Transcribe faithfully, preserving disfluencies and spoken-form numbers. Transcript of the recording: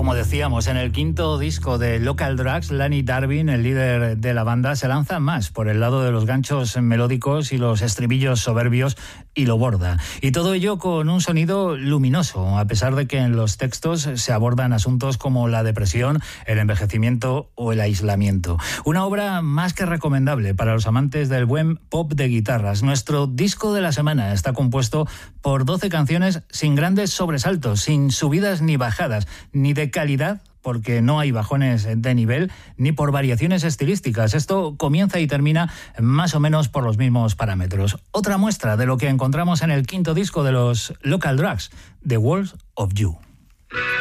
Como decíamos, en el quinto disco de Local Drugs, Lanny Darwin, el líder de la banda, se lanza más por el lado de los ganchos melódicos y los estribillos soberbios y lo borda. Y todo ello con un sonido luminoso, a pesar de que en los textos se abordan asuntos como la depresión, el envejecimiento o el aislamiento. Una obra más que recomendable para los amantes del buen pop de guitarras. Nuestro disco de la semana está compuesto por doce canciones sin grandes sobresaltos, sin subidas ni bajadas, ni de calidad, porque no hay bajones de nivel, ni por variaciones estilísticas. Esto comienza y termina más o menos por los mismos parámetros. Otra muestra de lo que encontramos en el quinto disco de los Local Drugs, The Walls of You.